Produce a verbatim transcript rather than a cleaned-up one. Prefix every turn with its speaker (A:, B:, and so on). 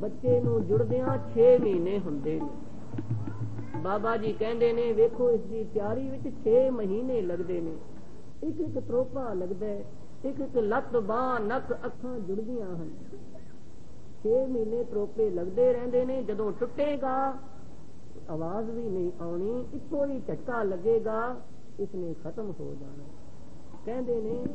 A: ਬੱਚੇ ਨੂੰ ਜੁੜਦਿਆਂ ਛੇ ਮਹੀਨੇ ਹੁੰਦੇ ਨੇ। ਬਾਬਾ ਜੀ ਕਹਿੰਦੇ ਨੇ ਵੇਖੋ ਇਸ ਦੀ ਤਿਆਰੀ ਵਿੱਚ ਛੇ ਮਹੀਨੇ ਲੱਗਦੇ ਨੇ। ਇੱਕ ਇੱਕ ਤਰੋਪਾ ਲੱਗਦਾ, ਇੱਕ ਇੱਕ ਲੱਤ ਬਾਂਹ ਨੱਕ ਅੱਖਾਂ ਜੁੜਦੀਆਂ ਹਨ। ਛੇ ਮਹੀਨੇ ਤਰੋਪੇ ਲੱਗਦੇ ਰਹਿੰਦੇ ਨੇ। ਜਦੋਂ ਟੁੱਟੇਗਾ ਆਵਾਜ਼ ਵੀ ਨਹੀਂ ਆਉਣੀ, ਇੱਕੋ ਹੀ ਝਟਕਾ ਲੱਗੇਗਾ, ਇਸਨੇ ਖਤਮ ਹੋ ਜਾਣਾ। ਕਹਿੰਦੇ ਨੇ